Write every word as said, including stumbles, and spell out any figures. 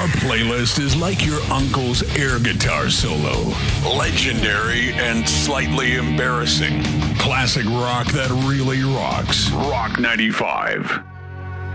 Our playlist is like your uncle's air guitar solo. Legendary and slightly embarrassing. Classic rock that really rocks. Rock ninety-five.